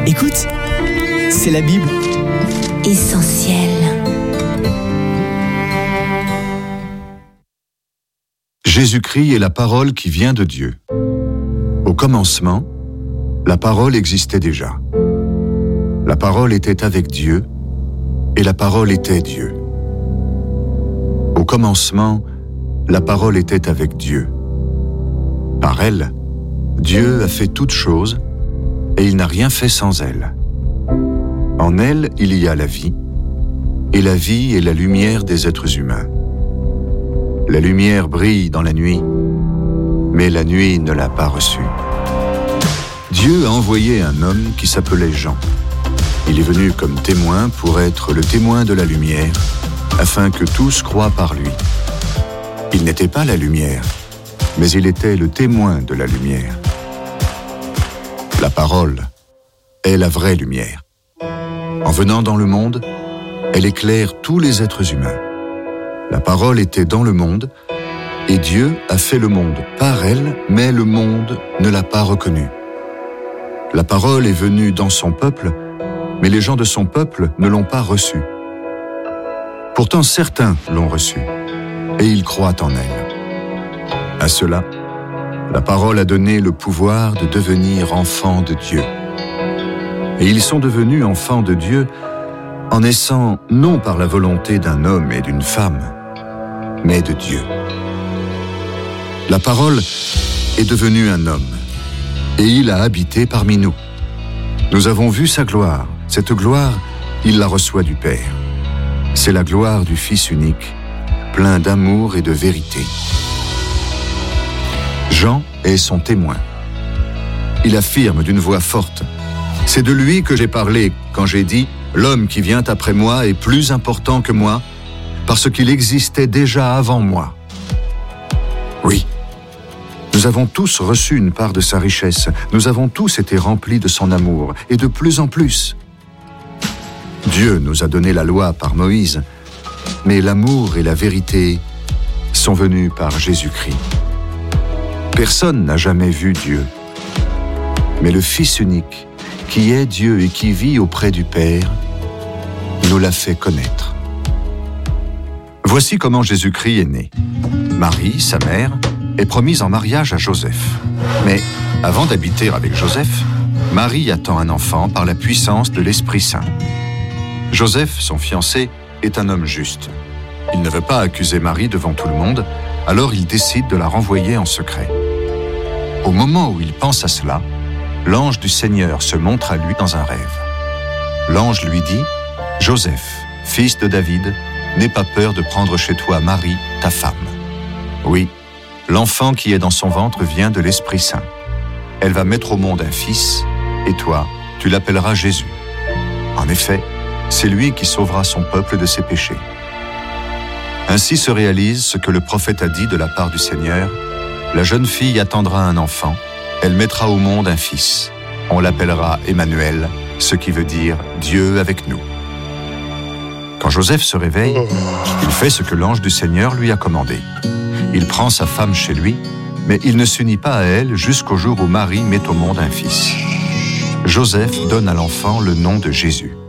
Écoute, c'est la Bible. Essentiel. Jésus-Christ est la parole qui vient de Dieu. Au commencement, la parole existait déjà. La parole était avec Dieu, et la parole était Dieu. Au commencement, la parole était avec Dieu. Par elle, Dieu a fait toutes choses, et il n'a rien fait sans elle. En elle, il y a la vie, et la vie est la lumière des êtres humains. La lumière brille dans la nuit, mais la nuit ne l'a pas reçue. Dieu a envoyé un homme qui s'appelait Jean. Il est venu comme témoin pour être le témoin de la lumière, afin que tous croient par lui. Il n'était pas la lumière, mais il était le témoin de la lumière. La parole est la vraie lumière. En venant dans le monde, elle éclaire tous les êtres humains. La parole était dans le monde, et Dieu a fait le monde par elle, mais le monde ne l'a pas reconnue. La parole est venue dans son peuple, mais les gens de son peuple ne l'ont pas reçue. Pourtant certains l'ont reçue, et ils croient en elle. À cela, la parole a donné le pouvoir de devenir enfants de Dieu. Et ils sont devenus enfants de Dieu en naissant non par la volonté d'un homme et d'une femme, mais de Dieu. La parole est devenue un homme, et il a habité parmi nous. Nous avons vu sa gloire. Cette gloire, il la reçoit du Père. C'est la gloire du Fils unique, plein d'amour et de vérité. Jean est son témoin. Il affirme d'une voix forte: « C'est de lui que j'ai parlé quand j'ai dit « L'homme qui vient après moi est plus important que moi, parce qu'il existait déjà avant moi. » Oui, nous avons tous reçu une part de sa richesse. Nous avons tous été remplis de son amour, et de plus en plus. Dieu nous a donné la loi par Moïse, mais l'amour et la vérité sont venus par Jésus-Christ. Personne n'a jamais vu Dieu, mais le Fils unique, qui est Dieu et qui vit auprès du Père, nous l'a fait connaître. Voici comment Jésus-Christ est né. Marie, sa mère, est promise en mariage à Joseph. Mais avant d'habiter avec Joseph, Marie attend un enfant par la puissance de l'Esprit Saint. Joseph, son fiancé, est un homme juste. Il ne veut pas accuser Marie devant tout le monde, alors il décide de la renvoyer en secret. Au moment où il pense à cela, l'ange du Seigneur se montre à lui dans un rêve. L'ange lui dit: « Joseph, fils de David, n'aie pas peur de prendre chez toi Marie, ta femme. Oui, l'enfant qui est dans son ventre vient de l'Esprit Saint. Elle va mettre au monde un fils, et toi, tu l'appelleras Jésus. En effet, c'est lui qui sauvera son peuple de ses péchés. » Ainsi se réalise ce que le prophète a dit de la part du Seigneur: « La jeune fille attendra un enfant, elle mettra au monde un fils. On l'appellera Emmanuel, ce qui veut dire Dieu avec nous. » Quand Joseph se réveille, il fait ce que l'ange du Seigneur lui a commandé. Il prend sa femme chez lui, mais il ne s'unit pas à elle jusqu'au jour où Marie met au monde un fils. Joseph donne à l'enfant le nom de Jésus.